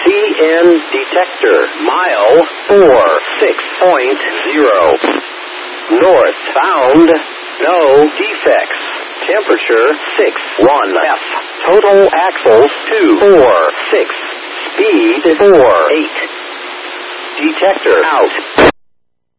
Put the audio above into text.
PN detector. Mile 46.0. Northbound. No defects. Temperature 61F. Total axles 246. Speed 48. Detector out.